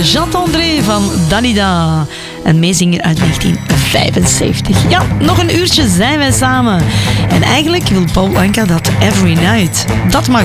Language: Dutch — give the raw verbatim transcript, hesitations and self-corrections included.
Jean-André van Dalida. Een meezinger uit negentien vijfenzeventig. Ja, nog een uurtje zijn wij samen. En eigenlijk wil Paul Anka dat every night. Dat mag